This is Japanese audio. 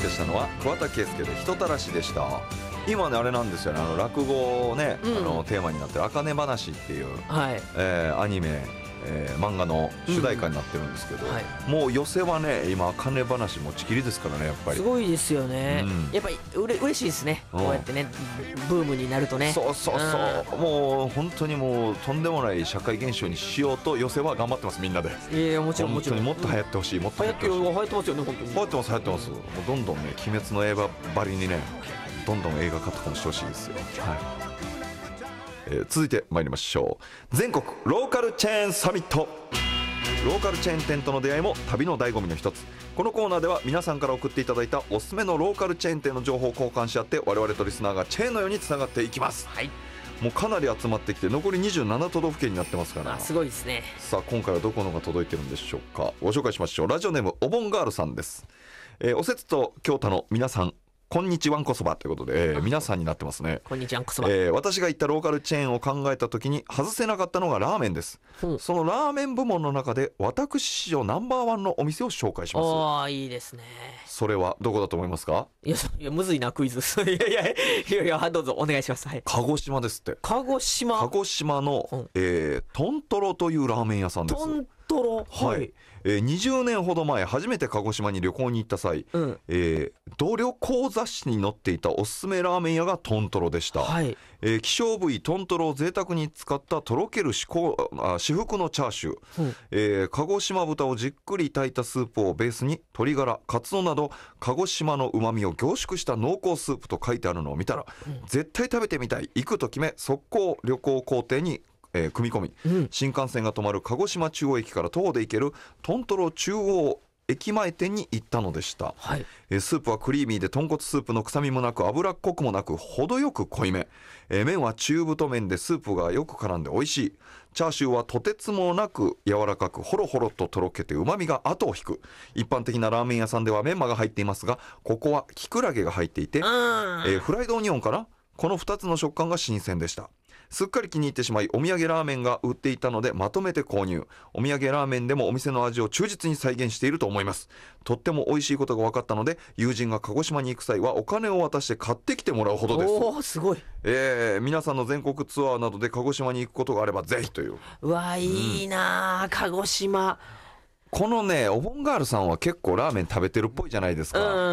けしたのは桑田佳祐で人たらしでした。今ねあれなんですよね、落語ね、テーマになってる茜話っていう、アニメ、漫画の主題歌になってるんですけど、もう寄せはね今茜話持ちきりですからね。やっぱりすごいですよね、やっぱり嬉しいですね、こうやってねブームになるとね。 そうそうそう、もう本当にもうとんでもない社会現象にしようと寄せは頑張ってます、みんなで。 いやもちろんもちろん、 もっと流行ってほしい、もっと流行ってますよね、本当に流行ってます流行ってます。もうどんどんね鬼滅の刃ばりにねどんどん映画化とかもしてほしいですよ。続いて参りましょう。全国ローカルチェーンサミット。ローカルチェーン店との出会いも旅の醍醐味の一つ。このコーナーでは皆さんから送っていただいたおすすめのローカルチェーン店の情報を交換し合って、我々とリスナーがチェーンのようにつながっていきます。もうかなり集まってきて残り27都道府県になってますから、 すごいですね。 さあ今回はどこのが届いてるんでしょうか。ご紹介しましょう。ラジオネームおぼんガールさんです。おせつと京都の皆さん、こんにちわんこそばということで、皆さんになってますね。 こんにちわんこそば。 私が行ったローカルチェーンを考えた時に外せなかったのがラーメンです。そのラーメン部門の中で私史上ナンバーワンのお店を紹介します。 ああ、いいですね。 それはどこだと思いますか？ いやむずいなクイズいやどうぞお願いします。 鹿児島ですって。 鹿児島の、トントロというラーメン屋さんです。 トントロ、 20年ほど前初めて鹿児島に旅行に行った際、同旅行雑誌に載っていたおすすめラーメン屋がトントロでした。希少部位トントロを贅沢に使ったとろける至福のチャーシュー、鹿児島豚をじっくり炊いたスープをベースに鶏ガラ、カツオなど鹿児島の旨味を凝縮した濃厚スープと書いてあるのを見たら、絶対食べてみたい、行くと決め速攻旅行行程に組み込み、新幹線が止まる鹿児島中央駅から徒歩で行けるトントロ中央駅前店に行ったのでした。スープはクリーミーで豚骨スープの臭みもなく脂っこくもなく程よく濃いめ、麺は中太麺でスープがよく絡んで美味しい。チャーシューはとてつもなく柔らかくホロホロととろけて旨味が後を引く。一般的なラーメン屋さんではメンマが入っていますが、ここはキクラゲが入っていて、フライドオニオンかな、この2つの食感が新鮮でした。すっかり気に入ってしまい、お土産ラーメンが売っていたのでまとめて購入。お土産ラーメンでもお店の味を忠実に再現していると思います。とっても美味しいことが分かったので、友人が鹿児島に行く際はお金を渡して買ってきてもらうほどです。 おー、すごい。 皆さんの全国ツアーなどで鹿児島に行くことがあればぜひという。 うわ、いいな、鹿児島。 このねおぼんガールさんは結構ラーメン食べてるっぽいじゃないですか。